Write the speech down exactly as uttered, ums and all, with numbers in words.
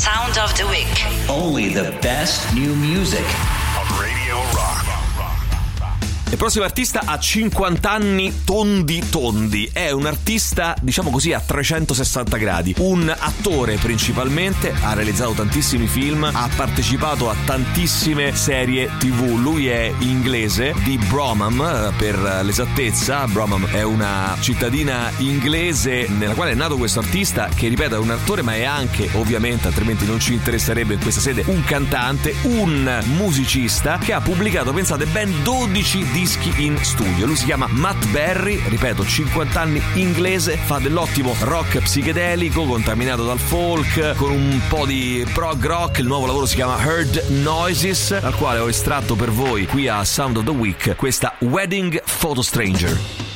Sound of the Week. Only the best new music. Radio Rock. Il prossimo artista ha cinquanta anni tondi tondi, è un artista diciamo così a trecentosessanta gradi, un attore principalmente, ha realizzato tantissimi film, ha partecipato a tantissime serie tv, lui è inglese, di Bromham per l'esattezza. Bromham è una cittadina inglese nella quale è nato questo artista che, ripeto, è un attore ma è anche, ovviamente altrimenti non ci interesserebbe in questa sede, un cantante, un musicista che ha pubblicato, pensate, ben dodici dischi in studio. Lui si chiama Matt Berry, ripeto, cinquanta anni, inglese, fa dell'ottimo rock psichedelico contaminato dal folk con un po' di prog rock. Il nuovo lavoro si chiama Heard Noises, dal quale ho estratto per voi qui a Sound of the Week questa Wedding Photo Stranger.